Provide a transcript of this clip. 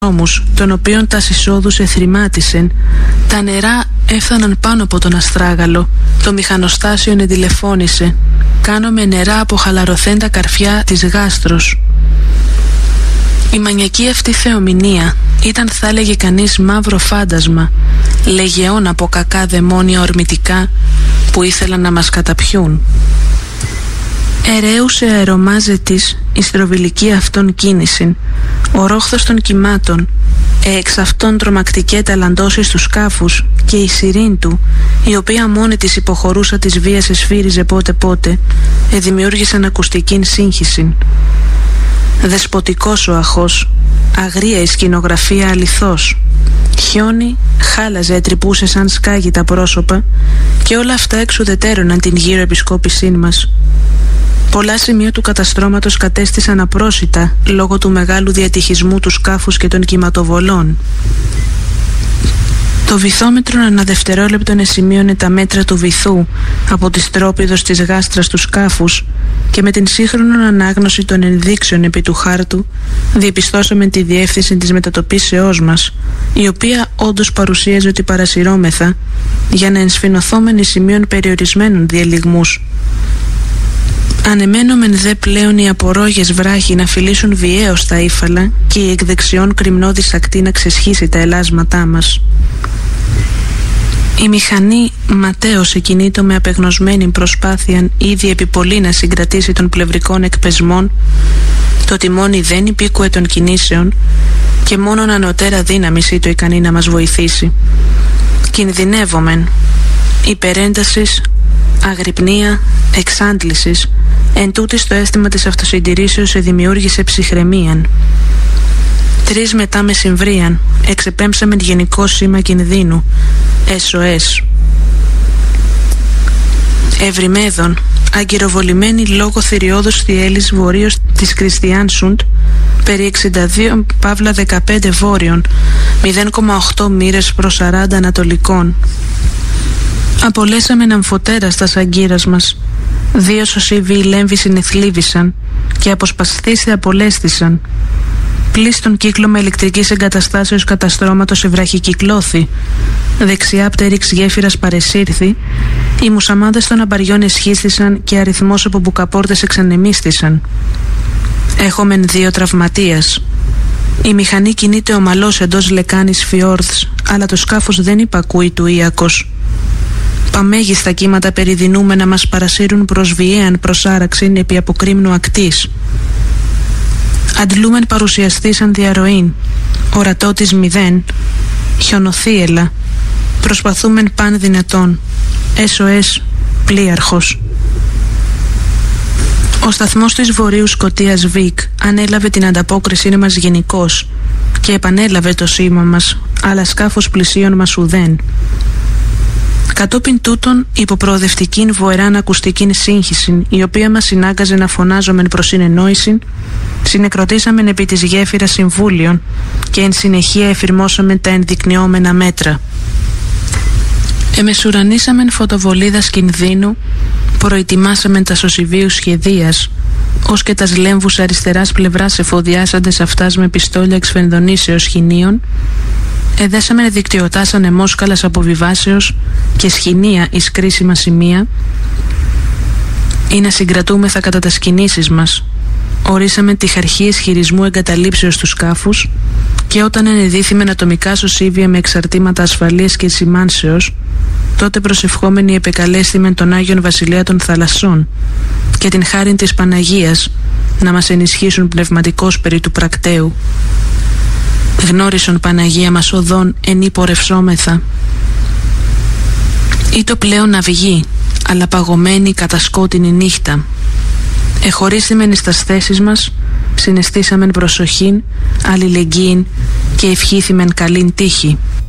δρόμους, των οποίων τα εισόδους εθρημάτισεν, τα νερά έφθαναν πάνω από τον αστράγαλο, το μηχανοστάσιον εντηλεφώνησε, κάνω με νερά από χαλαρωθέντα καρφιά της γάστρος. Η μανιακή αυτή θεομηνία ήταν, θα έλεγε κανείς, μαύρο φάντασμα, λεγεών από κακά δαιμόνια ορμητικά που ήθελαν να μας καταπιούν. Ερέουσε αερομάζε της η στροβιλική αυτών κίνηση, ο ρόχθος των κυμάτων, εξ αυτών τρομακτικέ ταλαντώσεις του σκάφους και η σιρήν του, η οποία μόνη της υποχωρούσα της βίας εσφύριζε πότε πότε, δημιούργησαν ακουστικήν σύγχυση. Δεσποτικός ο αχός, αγρία η σκηνογραφία αληθώς. Χιόνι, χάλαζε, τρυπούσε σαν σκάγι τα πρόσωπα και όλα αυτά εξουδετέρωναν την γύρω επισκόπησήν μας. Πολλά σημεία του καταστρώματος κατέστησαν απρόσιτα λόγω του μεγάλου διατυχισμού του σκάφους και των κυματοβολών. Το βυθόμετρο ανά δευτερόλεπτον εσημείωνε τα μέτρα του βυθού από τη στρόπιδος της γάστρας του σκάφους και με την σύγχρονη ανάγνωση των ενδείξεων επί του χάρτου διεπιστώσαμε τη διεύθυνση της μετατοπίσεώς μας, η οποία όντως παρουσίαζε ότι παρασυρώμεθα για να ενσφινωθόμεν σημείων περιορισμένων διαλυγμούς. Ανεμένομεν δε πλέον οι απορρόγες βράχοι να φιλήσουν βιαίως τα ύφαλα και η εκ δεξιών κρυμνώδης ακτή να ξεσχίσει τα ελάσματά μας. Η μηχανή ματέως εκινήτω με απεγνωσμένη προσπάθεια ήδη επί πολύ να συγκρατήσει των πλευρικών εκπεσμών, το τιμόνι δεν υπήκουε των κινήσεων και μόνον ανωτέρα δύναμης ήτο ικανή να μας βοηθήσει. Κινδυνεύομεν υπερέντασης, αγρυπνία, εξάντλησης, εν τούτης το αίσθημα της αυτοσυντηρήσεως δημιούργησε ψυχραιμίαν. 3 μετά μεσημβρίαν εξεπέμψαμε γενικό σήμα κινδύνου, SOS. Ευρυμέδων, αγκυροβολημένη λόγω θηριώδους θιέλης βορείως της Κριστιάνσουντ, περί 62-15 βόρειων, 0,8 μοίρες προς 40 ανατολικών. Απολέσαμε αμφωτέρα στα σαγκύρας μας. 2 σωσίβοι λέμβοι συνεθλίβησαν και αποσπαστήστε απολέστησαν. Πλήστον κύκλωμα ηλεκτρικής εγκαταστάσεως καταστρώματος ευραχικυκλώθη. Δεξιά πτέριξ γέφυρας παρεσύρθη. Οι μουσαμάδες των αμπαριών εσχίστησαν και αριθμός από μπουκαπόρτες εξανεμίστησαν. Έχομεν 2 τραυματίας. Η μηχανή κινείται ομαλώς εντός λεκάνης φιόρδς, αλλά το σκάφος δεν υπακούει του ίακος. Παμέγιστα κύματα περιδεινούμενα μας παρασύρουν προς βιαίαν προσάραξην επί αποκρίμνου ακτής. Αντλούμεν παρουσιαστήσαν διαρροήν, ορατότης 0, χιονοθύελα, προσπαθούμεν παν δυνατόν, SOS πλοίαρχος. Ο σταθμός της Βορείου Σκωτίας ΒΙΚ ανέλαβε την ανταπόκρισή μας γενικώς και επανέλαβε το σήμα μας, αλλά σκάφος πλησίων μας ουδέν. Κατόπιν τούτον υποπροοδευτικήν βοεράν ακουστικήν σύγχυση, η οποία μας συνάγκαζε να φωνάζομεν προς συνεννόηση, συνεκροτήσαμεν επί της γέφυρας συμβούλιων και εν συνεχεία εφηρμόσαμεν τα ενδεικνυόμενα μέτρα. Εμεσουρανίσαμεν φωτοβολίδας κινδύνου, προετοιμάσαμεν τα σωσιβίους σχεδίας, ως και τας λέμβους αριστεράς πλευράς εφοδιάσαντες αυτάς με πιστόλια εξφενδονήσεως χινίων, εδέσαμεν δικτυωτάς ανεμόσκαλας αποβιβάσεως και σχοινία εις κρίσιμα σημεία, ή να συγκρατούμεθα κατά τας κινήσεις μας. Ορίσαμε τυχαρχίες χειρισμού εγκαταλείψεως του σκάφους και όταν ενεδίθημεν ατομικά σωσίβια με εξαρτήματα ασφαλείας και σημάνσεως, τότε προσευχόμενοι επεκαλέστημεν τον Άγιον Βασιλέα των Θαλασσών και την χάριν της Παναγίας να μας ενισχύσουν πνευματικώς περί του πρακτέου. Γνώρισον Παναγία μας οδόν εν υπορευσόμεθα. Ήτο πλέον αυγή, αλλά παγωμένη κατά σκότεινη νύχτα. Εχωρίστημεν εις τας θέσεις μας, συναισθήσαμεν προσοχήν, αλληλεγγύην και ευχήθημεν καλήν τύχη.